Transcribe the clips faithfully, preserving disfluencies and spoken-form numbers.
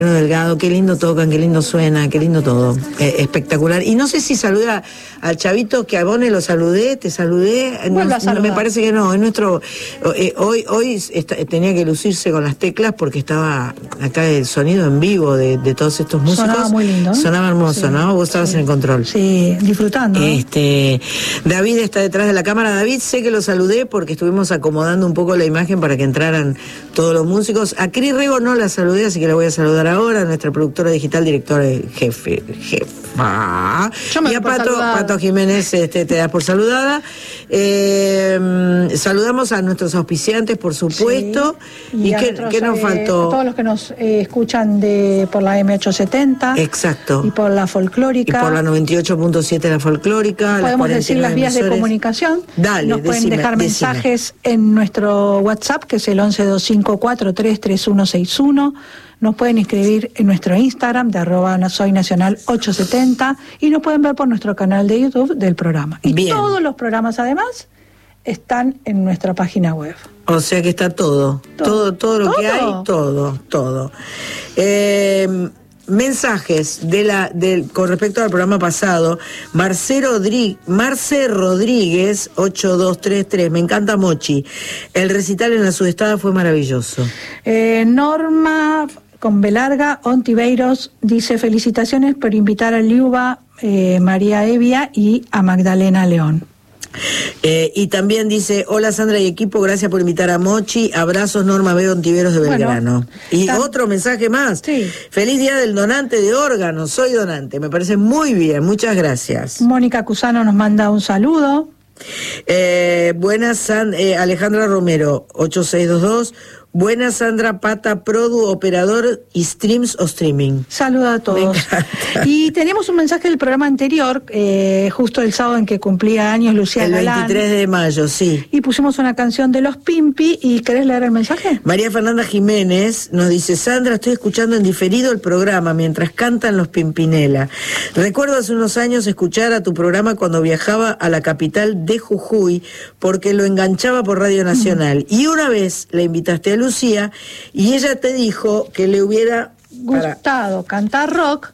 Delgado, qué lindo tocan, qué lindo suena, qué lindo todo, eh, espectacular. Y no sé si saluda al chavito que a Bone lo saludé, te saludé, no, no, me parece que no, es nuestro, eh, hoy hoy está, tenía que lucirse con las teclas porque estaba acá el sonido en vivo de, de todos estos músicos. Sonaba muy lindo. Sonaba hermoso, sí, ¿no? Vos estabas sí. en el control. Sí, disfrutando. Este, David está detrás de la cámara. David, sé que lo saludé porque estuvimos acomodando un poco la imagen para que entraran todos los músicos. A Cris Rego no la saludé, así que la voy a saludar ahora, nuestra productora digital, directora jefe, jefa. Y a Pato, Pato Jiménez, este, te das por saludada. Eh, saludamos a nuestros auspiciantes, por supuesto. Sí. ¿Y, ¿Y qué, nuestros, qué nos eh, faltó? A todos los que nos eh, escuchan de por la M ochocientos setenta. Exacto. Y por la folclórica. Y por la noventa y ocho punto siete la folclórica. Podemos decir las vías emisores de comunicación. Dale, nos pueden decime, dejar decime. mensajes en nuestro WhatsApp, que es el once dos cinco cuatro tres tres uno seis uno. Nos pueden escribir en nuestro Instagram de arroba no soy nacional ochocientos setenta y nos pueden ver por nuestro canal de YouTube del programa. Y Bien. todos los programas además están en nuestra página web. O sea que está todo, todo, todo, todo lo ¿Todo? que hay, todo, todo. Eh, mensajes de la del con respecto al programa pasado. Marce Rodríguez, Marce Rodríguez ocho dos tres tres, me encanta Mochi. El recital en la Sudestada fue maravilloso. Eh, Norma con Belarga, Ontiveiros, dice felicitaciones por invitar a Liuba, eh, María Evia y a Magdalena León. Eh, y también dice, hola Sandra y equipo, gracias por invitar a Mochi, abrazos Norma B. Ontiveros de Belgrano. Bueno, y tan... otro mensaje más, sí. Feliz día del donante de órganos, soy donante, me parece muy bien, muchas gracias. Mónica Cusano nos manda un saludo. Eh, buenas, San, eh, Alejandra Romero, ocho seis dos dos. Buenas, Sandra Pata, Produ, operador y streams o streaming. Saluda a todos. Y tenemos un mensaje del programa anterior, eh, justo el sábado en que cumplía años Lucía El Galán. veintitrés de mayo, sí. Y pusimos una canción de Los Pimpi. ¿Y querés leer el mensaje? María Fernanda Jiménez nos dice, Sandra, estoy escuchando en diferido el programa mientras cantan los Pimpinela. Recuerdo hace unos años escuchar a tu programa cuando viajaba a la capital de Jujuy porque lo enganchaba por Radio Nacional. Mm. Y una vez la invitaste a Lucía y ella te dijo que le hubiera gustado para... cantar rock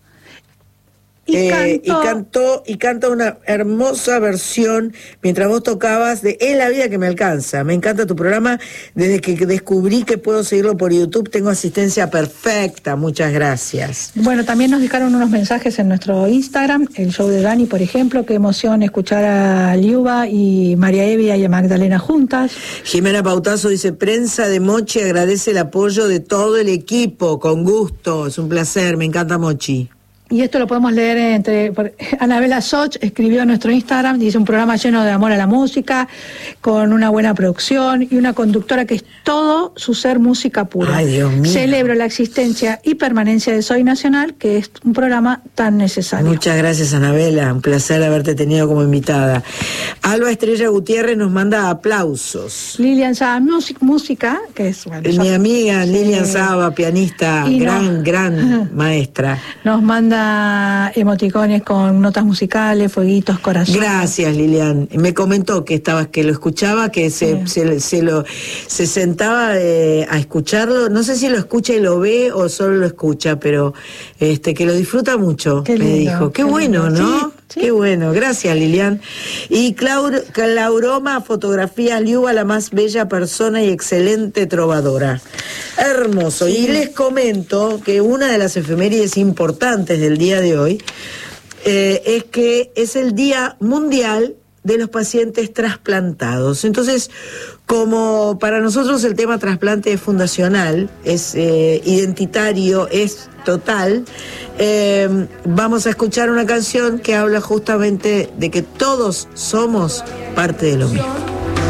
y, eh, cantó... y cantó y canta una hermosa versión mientras vos tocabas de Es la vida que me alcanza. Me encanta tu programa, desde que descubrí que puedo seguirlo por YouTube tengo asistencia perfecta, muchas gracias. Bueno, también nos dejaron unos mensajes en nuestro Instagram, el show de Dani, por ejemplo, qué emoción escuchar a Liuba y María Evia y a Magdalena juntas. Jimena Pautazo dice, prensa de Mochi agradece el apoyo de todo el equipo, con gusto, es un placer, me encanta Mochi. Y esto lo podemos leer entre... Anabela Soch escribió en nuestro Instagram, dice un programa lleno de amor a la música, con una buena producción y una conductora que es todo su ser música pura. Ay, Dios mío. Celebro la existencia y permanencia de Soy Nacional, que es un programa tan necesario. Muchas gracias, Anabela, un placer haberte tenido como invitada. Alba Estrella Gutiérrez nos manda aplausos. Lilian Saba, música, que es... Bueno, mi amiga sí. Lilian Saba, pianista, y gran, no, gran maestra. Nos manda emoticones con notas musicales, fueguitos, corazones. Gracias, Lilian. Me comentó que estabas, que lo escuchaba, que se, sí. se, se lo se sentaba eh, a escucharlo. No sé si lo escucha y lo ve o solo lo escucha, pero este que lo disfruta mucho. Qué me lindo, dijo. Qué, qué bueno, lindo. ¿no? Sí, sí. Qué bueno. Gracias, Lilian. Y Claur, Clauroma Fotografía, Liuba, la más bella persona y excelente trovadora. Hermoso. Sí. Y les comento que una de las efemérides importantes del día de hoy eh, es que es el Día Mundial de los Pacientes Trasplantados. Entonces, como para nosotros el tema trasplante es fundacional, es eh, identitario, es total, eh, vamos a escuchar una canción que habla justamente de que todos somos parte de lo mismo.